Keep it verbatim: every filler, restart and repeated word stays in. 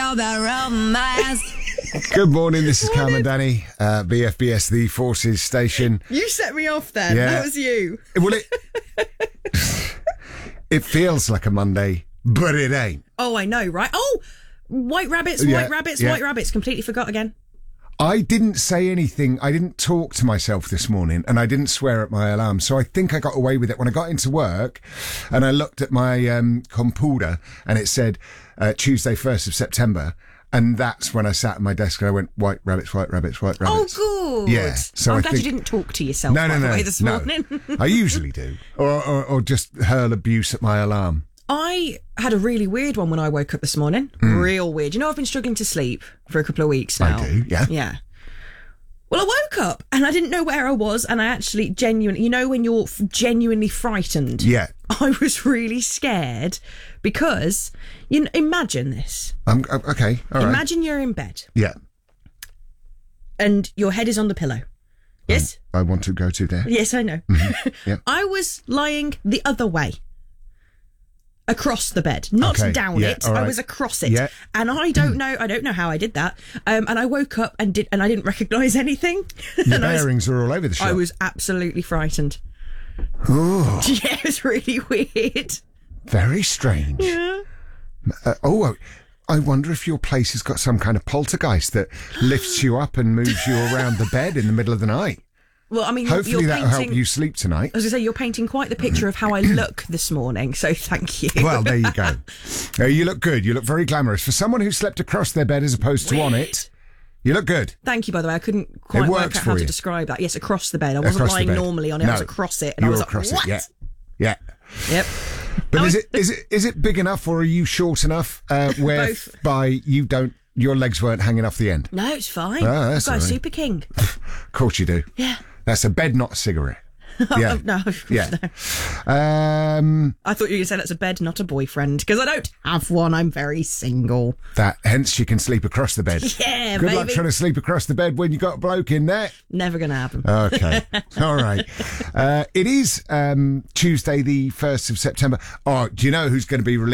all the romance. Good morning, this is Cam and Danny, uh, B F B S, the Forces Station. You set me off then. Yeah. That was you. Well, it, it feels like a Monday, but it ain't. Oh, I know, right? Oh, white rabbits, Yeah, white rabbits, yeah. white rabbits. Completely forgot again. I didn't say anything. I didn't talk to myself this morning, and I didn't swear at my alarm. So I think I got away with it when I got into work, and I looked at my um, computer, and it said uh, Tuesday, first of September. And that's when I sat at my desk and I went, white rabbits, white rabbits, white rabbits. Oh, good. Yeah. So I'm I glad think, you didn't talk to yourself no, no, by the no, way this no. morning. I usually do. Or, or, or just hurl abuse at my alarm. I had a really weird one when I woke up this morning. Mm. Real weird. You know, I've been struggling to sleep for a couple of weeks now. I do, yeah. Yeah. Well, I woke up and I didn't know where I was, and I actually genuinely, you know, when you're f- genuinely frightened. Yeah. I was really scared because, you know, imagine this. Um, okay, all right. Imagine you're in bed Yeah. and your head is on the pillow. Yes? I want to go to there. Yes, I know. Mm-hmm. Yeah. I was lying the other way. Across the bed, not Okay, down yeah, it. all right. I was across it, Yeah. and I don't know. I don't know how I did that. Um, and I woke up and did, and I didn't recognise anything. Your and I was, bearings are all over the shop. I was absolutely frightened. Oh, Yeah, it was really weird. very strange. Yeah. Uh, oh, I wonder if your place has got some kind of poltergeist that lifts you up and moves you around the bed in the middle of the night. Well, I mean, Hopefully you're that'll painting, help you sleep tonight. I was going to say, you're painting quite the picture of how I look this morning, so thank you. Well, there you go. Uh, you look good. You look very glamorous. For someone who slept across their bed as opposed to on it, you look good. Thank you, by the way. I couldn't quite work works out how for to you. describe that. Yes, across the bed. I wasn't Across the lying bed. normally on it. I was No. across it, and You I was were like, across what? it. Yeah. Yeah. Yep. But I is was- it is it is it big enough, or are you short enough uh, whereby you don't your legs weren't hanging off the end? No, it's fine. Oh, that's I've got a all right. super king. Of course you do. Yeah. That's a bed, not a cigarette. Yeah. Oh, no. Yeah. No. Um, I thought you were going to say that's a bed, not a boyfriend, because I don't have one. I'm very single. that hence you can sleep across the bed. Yeah, Good baby. luck trying to sleep across the bed when you got a bloke in there. Never going to happen. Okay. All right. Uh, it is um, Tuesday, the first of September. Oh, do you know who's going to be released?